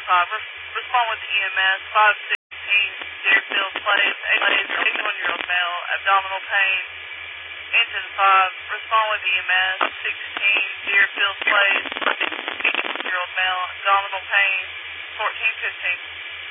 5, respond with EMS. 516 Deerfield Place, 81-year-old male, abdominal pain. Engine 5, respond with EMS. 16 Deerfield Place, 81-year-old male, abdominal pain. 1415.